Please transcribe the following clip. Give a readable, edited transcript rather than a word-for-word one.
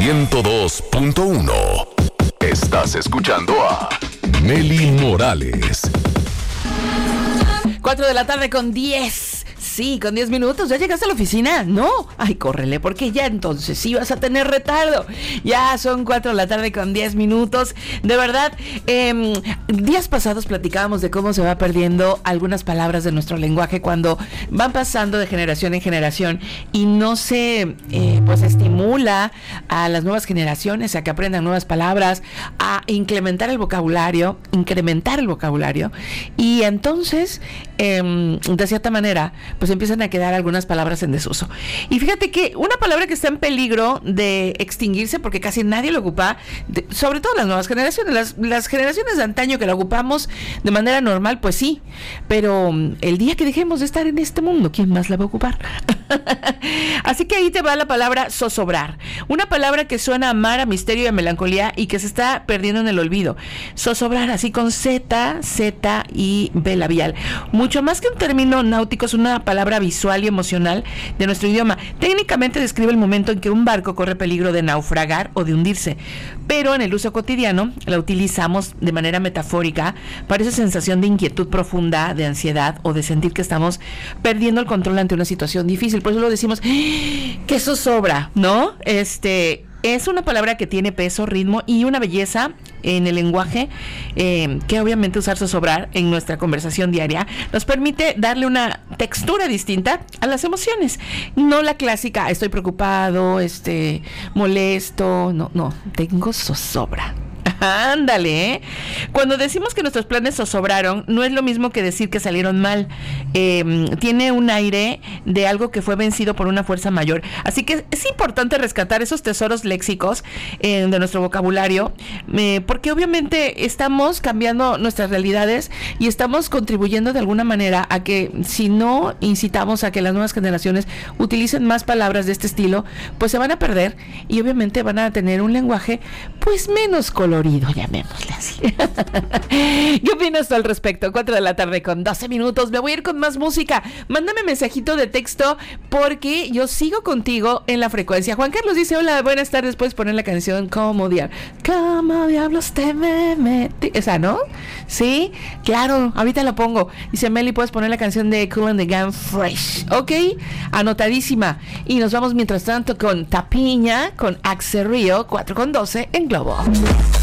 102.1. Estás escuchando a Meli Morales. 4 de la tarde con 10. Sí, con 10 minutos. ¿Ya llegaste a la oficina? No. Ay, córrele, porque ya entonces sí vas a tener retardo. Ya son 4 de la tarde con 10 minutos. De verdad, días pasados platicábamos de cómo se va perdiendo algunas palabras de nuestro lenguaje cuando van pasando de generación en generación y no se pues estimula a las nuevas generaciones a que aprendan nuevas palabras, a incrementar el vocabulario, y entonces de cierta manera pues empiezan a quedar algunas palabras en desuso. Y fíjate que una palabra que está en peligro de extinguirse porque casi nadie lo ocupa, sobre todo las nuevas generaciones, las generaciones de antaño que la ocupamos de manera normal, pues sí, pero el día que dejemos de estar en este mundo, ¿quién más la va a ocupar? Así que ahí te va la palabra zozobrar, una palabra que suena a mar, a misterio y a melancolía y que se está perdiendo en el olvido. Zozobrar, así con Z y B labial. Mucho más que un término náutico, es una palabra visual y emocional de nuestro idioma. Técnicamente describe el momento en que un barco corre peligro de naufragar o de hundirse, pero en el uso cotidiano la utilizamos de manera metafórica para esa sensación de inquietud profunda, de ansiedad o de sentir que estamos perdiendo el control ante una situación difícil. Por eso lo decimos, que eso sobra, ¿no? Es una palabra que tiene peso, ritmo y una belleza en el lenguaje que obviamente usar zozobrar en nuestra conversación diaria nos permite darle una textura distinta a las emociones. No la clásica, estoy preocupado, molesto, no, tengo zozobra. Ándale, ¿eh? Cuando decimos que nuestros planes zozobraron, no es lo mismo que decir que salieron mal. Tiene un aire de algo que fue vencido por una fuerza mayor. Así que es importante rescatar esos tesoros léxicos de nuestro vocabulario, porque obviamente estamos cambiando nuestras realidades y estamos contribuyendo de alguna manera a que, si no incitamos a que las nuevas generaciones utilicen más palabras de este estilo, pues se van a perder y obviamente van a tener un lenguaje pues menos colorido, llamémosle así. ¿Qué opinas tú al respecto? 4 de la tarde con 12 minutos. Me voy a ir con más música. Mándame mensajito de texto porque yo sigo contigo en la frecuencia. Juan Carlos dice, hola, buenas tardes. Puedes poner la canción Como diablos te me metí. Esa, ¿no? Sí, claro, ahorita la pongo. Dice Meli, puedes poner la canción de Kool and the Gang Fresh. Ok, anotadísima. Y nos vamos mientras tanto con Tapiña, con Axe Río, 4 con 12 en Globo.